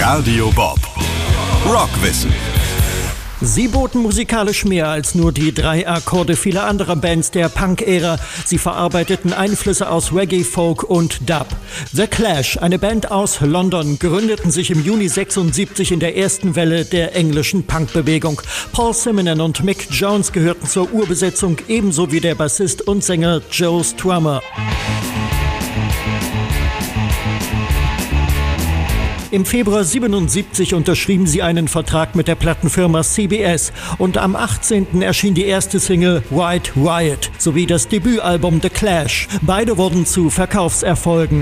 Radio Bob. Rockwissen. Sie boten musikalisch mehr als nur die 3 Akkorde vieler anderer Bands der Punk-Ära. Sie verarbeiteten Einflüsse aus Reggae, Folk und Dub. The Clash, eine Band aus London, gründeten sich im Juni 1976 in der ersten Welle der englischen Punkbewegung. Paul Simonon und Mick Jones gehörten zur Urbesetzung, ebenso wie der Bassist und Sänger Joe Strummer. Im Februar 1977 unterschrieben sie einen Vertrag mit der Plattenfirma CBS und am 18. erschien die erste Single White Riot sowie das Debütalbum The Clash. Beide wurden zu Verkaufserfolgen.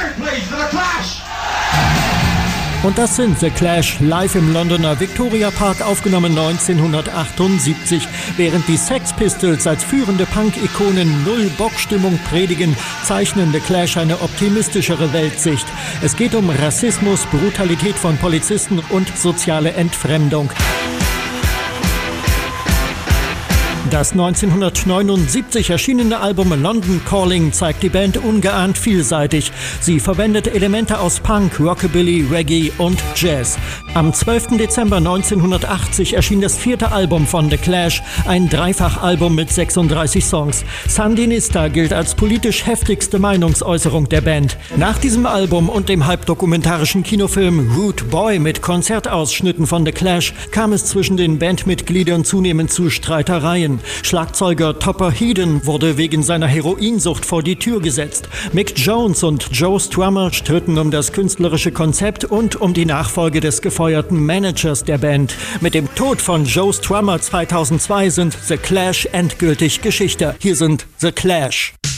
Und das sind The Clash live im Londoner Victoria Park, aufgenommen 1978. Während die Sex Pistols als führende Punk-Ikonen Null-Bock-Stimmung predigen, zeichnen The Clash eine optimistischere Weltsicht. Es geht um Rassismus, Brutalität von Polizisten und soziale Entfremdung. Das 1979 erschienene Album London Calling zeigt die Band ungeahnt vielseitig. Sie verwendet Elemente aus Punk, Rockabilly, Reggae und Jazz. Am 12. Dezember 1980 erschien das 4. Album von The Clash, ein Dreifachalbum mit 36 Songs. Sandinista gilt als politisch heftigste Meinungsäußerung der Band. Nach diesem Album und dem halbdokumentarischen Kinofilm Rude Boy mit Konzertausschnitten von The Clash kam es zwischen den Bandmitgliedern zunehmend zu Streitereien. Schlagzeuger Topper Headon wurde wegen seiner Heroinsucht vor die Tür gesetzt. Mick Jones und Joe Strummer stritten um das künstlerische Konzept und um die Nachfolge des gefeuerten Managers der Band. Mit dem Tod von Joe Strummer 2002 sind The Clash endgültig Geschichte. Hier sind The Clash.